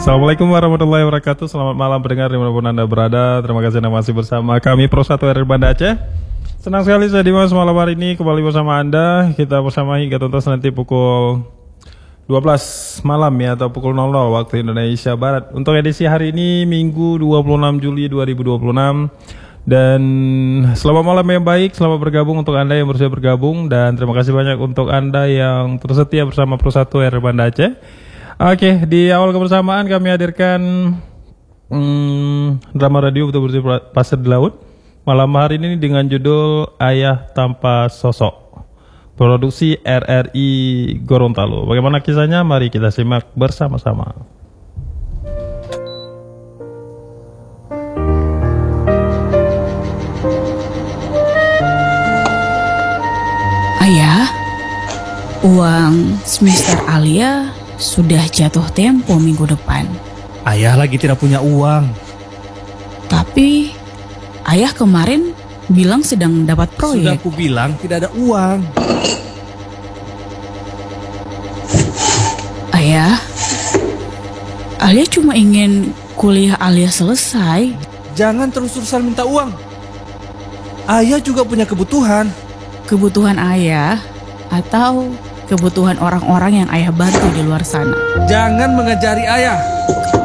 Assalamualaikum warahmatullahi wabarakatuh. Selamat malam pendengar dimanapun Anda berada. Terima kasih Anda masih bersama kami Pro 1 RRI Banda Aceh. Senang sekali saya Dimas malam hari ini kembali bersama Anda. Kita bersama hingga tuntas nanti pukul 12 malam ya, atau pukul 00 waktu Indonesia Barat. Untuk edisi hari ini Minggu 26 Juli 2026. Dan selamat malam yang baik, selamat bergabung untuk Anda yang berusaha bergabung. Dan terima kasih banyak untuk Anda yang terus setia bersama Pro 1 RRI Banda Aceh. Oke, di awal kebersamaan kami hadirkan drama radio Betul Bersih Pasir di Laut malam hari ini dengan judul Ayah Tanpa Sosok, produksi RRI Gorontalo. Bagaimana kisahnya? Mari kita simak bersama-sama. Ayah, uang semester Alia sudah jatuh tempo minggu depan. Ayah lagi tidak punya uang. Tapi ayah kemarin bilang sedang dapat proyek. Sudah aku bilang tidak ada uang. Ayah, Alia cuma ingin kuliah Alia selesai. Jangan terus-terusan minta uang. Ayah juga punya kebutuhan. Kebutuhan ayah atau kebutuhan orang-orang yang ayah bantu di luar sana. Jangan mengajari ayah.